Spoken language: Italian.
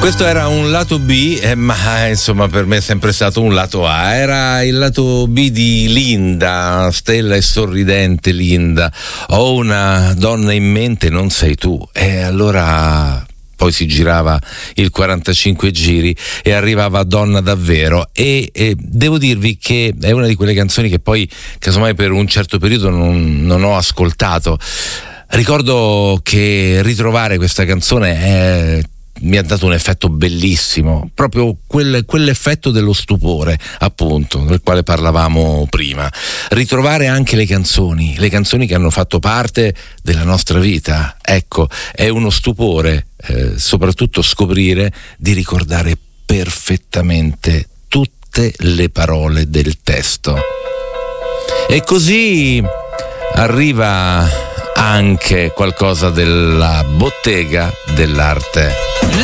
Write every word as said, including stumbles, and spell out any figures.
Questo era un lato B, eh, ma insomma per me è sempre stato un lato A. Era il lato B di Linda, stella e sorridente Linda. Ho una donna in mente, non sei tu. E allora poi si girava il quarantacinque giri e arrivava Donna davvero. E, e devo dirvi che è una di quelle canzoni che poi casomai per un certo periodo non, non ho ascoltato. Ricordo che ritrovare questa canzone è mi ha dato un effetto bellissimo, proprio quel, quell'effetto dello stupore, appunto, del quale parlavamo prima. Ritrovare anche le canzoni, le canzoni che hanno fatto parte della nostra vita, ecco, è uno stupore, eh, soprattutto scoprire di ricordare perfettamente tutte le parole del testo. E così arriva anche qualcosa della bottega dell'arte.